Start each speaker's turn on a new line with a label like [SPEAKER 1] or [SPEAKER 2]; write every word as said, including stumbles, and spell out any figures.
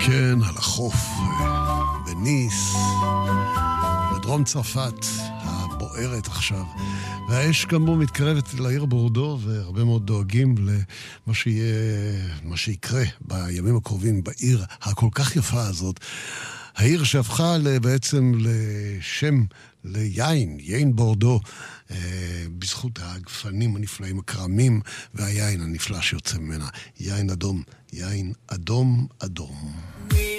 [SPEAKER 1] כן, על החוף, בניס, בדרום צרפת, הבוערת עכשיו. והאש כאמור מתקרבת לעיר בורדו, והרבה מאוד דואגים למה שיהיה, מה שיקרה בימים הקרובים בעיר הכל כך יפה הזאת. העיר שהפכה בעצם לשם ליין, יין בורדו, בזכות הגפנים הנפלאים, הקרמים והיין הנפלא שיוצא ממנה. יין אדום, יין אדום אדום.